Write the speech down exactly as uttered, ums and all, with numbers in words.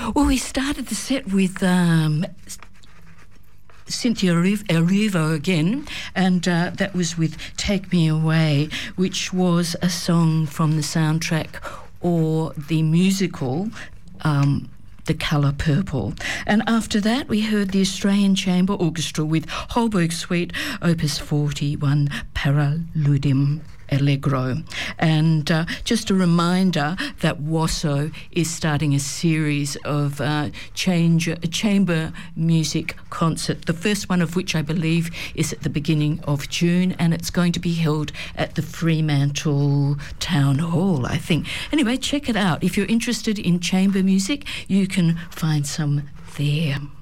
Well, we started the set with um, Cynthia Erivo again, and uh, that was with Take Me Away, which was a song from the soundtrack or the musical um, The Colour Purple. And after that, we heard the Australian Chamber Orchestra with Holberg Suite, Opus forty-one, Paraludim Allegro. And uh, just a reminder that WASO is starting a series of uh, change, chamber music concert, the first one of which I believe is at the beginning of June, and it's going to be held at the Fremantle Town Hall, I think. Anyway, check it out. If you're interested in chamber music, you can find some there.